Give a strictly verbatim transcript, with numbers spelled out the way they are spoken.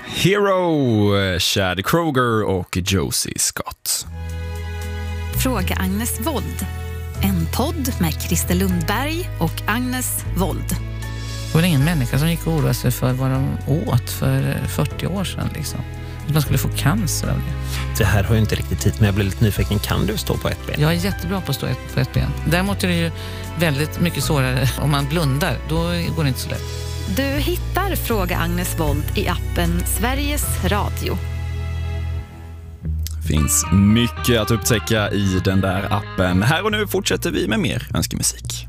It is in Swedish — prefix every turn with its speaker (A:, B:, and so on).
A: Hero, Chad Kroeger och Josie Scott.
B: Fråga Agnes Wold. En podd med Christer Lundberg och Agnes Wold.
C: Det var ingen människa som gick och oroade sig för vad de åt för fyrtio år sedan. Liksom. Att man skulle få cancer av det.
D: Det här har ju inte riktigt tid, men jag blir lite nyfiken. Kan du stå på ett ben?
C: Jag är jättebra på att stå på ett ben. Däremot är det ju väldigt mycket svårare om man blundar. Då går det inte så lätt.
B: Du hittar Fråga Agnes Wold i appen Sveriges Radio.
A: Finns mycket att upptäcka i den där appen. Här och nu fortsätter vi med mer önskemusik.